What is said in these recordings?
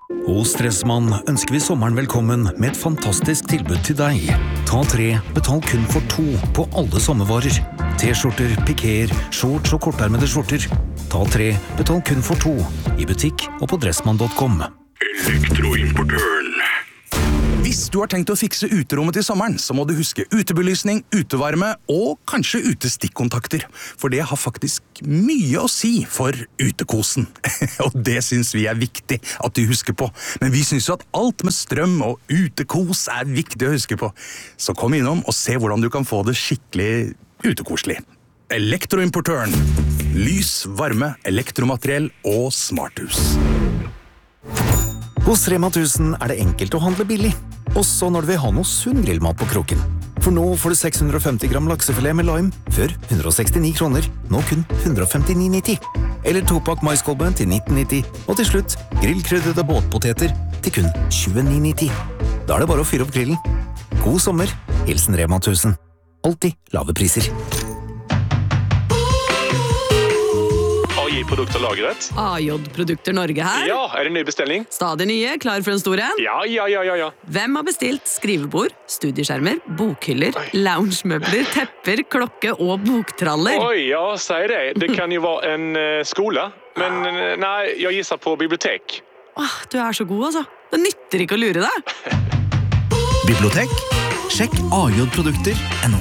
Hos Dressmann ønsker vi sommeren velkommen med et fantastisk tilbud til deg. Ta 3, betal kun for 2 på alle sommervarer. T-skjorter, pikéer, shorts og kortarmede skjorter. Ta 3, betal kun for 2 i butikk og på dressmann.com. Elektroimportøren. Hvis du har tenkt å fikse uterommet til sommeren, så må du huske utebelysning, utevarme og kanskje utestikkontakter. For det har faktisk mye å si for utekosen. Og det synes vi er viktig at du husker på. Men vi synes jo at alt med strøm og utekos er viktig å huske på. Så kom innom og se hvordan du kan få det skikkelig utekoselig. Elektroimportøren. Lys, varme, elektromateriell og smarthus. Hos Rema 1000 er det enkelt å handle billig, også når du vil ha noe sunn grillmat på kroken. For nå får du 650 gram laksefilet med lime, før 169 kroner, nå kun 159,90. Eller 2-pakk maiskolbe til 19,90, og til slutt grillkryddede båtpoteter til kun 29,90. Da er det bare å fyre opp grillen. God sommer, hilsen Rema 1000. Alltid lave priser. Produkter lagret. AJ-produkter Norge her. Ja, er det en ny bestilling? Stadig nye, klar for en stor en? Ja. Hvem har bestilt skrivebord, studieskjermer, bokhyller, loungemøbler, tepper, klokke og boktraller? Oi, ja, sier det. Det kan jo være en skole, men nei, jeg gisser på bibliotek. Du er så god, altså. Det nytter ikke å lure deg. Bibliotek? Sjekk AJ-produkter.no.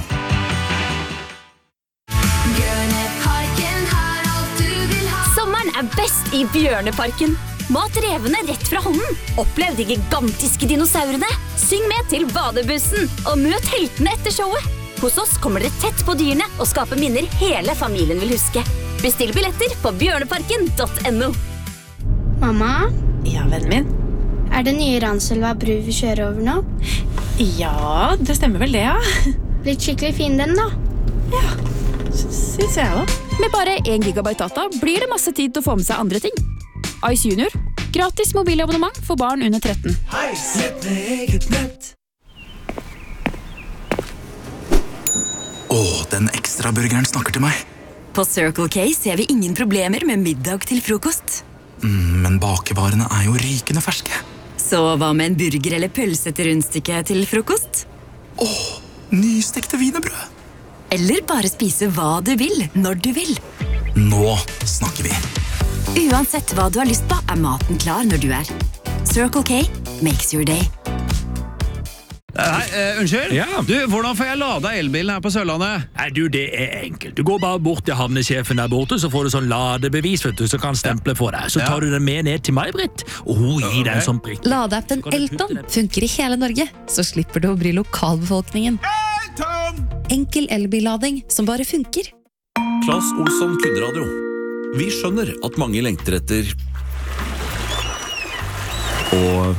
Er best i Bjørneparken. Mat revene rett fra hånden. Opplev de gigantiske dinosaurene. Syng med til badebussen, og møt heltene etter showet. Hos oss kommer dere tett på dyrene og skaper minner hele familien vil huske. Bestill billetter på bjørneparken.no. Mamma? Ja, vennen min? Er det nye Ranselva bru vi kjører over nå? Ja, det stemmer vel det, ja. Blitt skikkelig fin den da. Ja, synes jeg også. Med bare 1 gigabyte data blir det masse tid til å få med seg andre ting. Ice Junior. Gratis mobilabonnement for barn under 13. Nett med eget nett. Den ekstra burgeren snakker til meg. På Circle K ser vi ingen problemer med middag til frokost. Men bakevarene er jo rykende ferske. Så hva med en burger eller pølse til rundstykke til frokost? Nystekte wienerbrød. Eller bare spise hva du vil, når du vil. Nå snakker vi. Uansett hva du har lyst på, er maten klar når du er. Circle K makes your day. Unnskyld? Ja. Du, hvordan får jeg lada elbilen her på Sørlandet? Nei, du, det er enkelt. Du går bare bort til havnesjefen der borte, så får du sånn ladebevis, vet du, så kan stemple for deg. Så tar du den med ned til meg, Britt, og hun gir deg en sånn prikk. Ladeappen Elton funker i hele Norge, så slipper du å bry lokalbefolkningen. Enkel elbillading som bare funker. Claes Olsson Kundradio. Vi skjønner at mange lengter etter og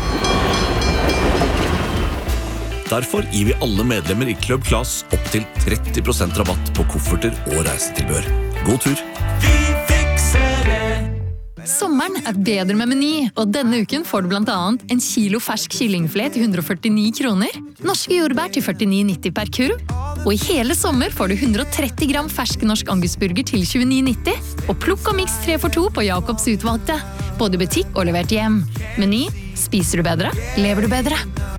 derfor gir vi alle medlemmer i Club Claes opp til 30% rabatt på kofferter og reisetilbør. God tur! Vi fikser det! Sommeren er bedre med Meny, og denne uken får du blant annet en kilo fersk kyllingfilet til 149 kroner, norske jordbær til 49,90 per kurv, og i hele sommer får du 130 gram fersk norsk angusburger til 29,90, og plukk og miks 3 for 2 på Jakobs utvalgte, både butikk og levert hjem. Meny, spiser du bedre, lever du bedre.